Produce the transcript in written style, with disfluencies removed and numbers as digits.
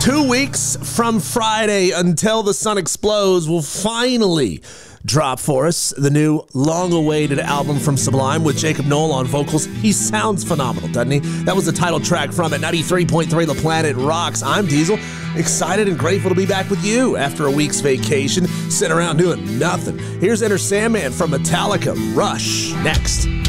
2 weeks from Friday until the sun explodes will finally drop for us the new long-awaited album from Sublime with Jacob Noel on vocals. He sounds phenomenal, doesn't he? That was the title track from it. 93.3 The Planet Rocks. I'm Diesel, excited and grateful to be back with you after a week's vacation, sitting around doing nothing. Here's Enter Sandman from Metallica. Rush next.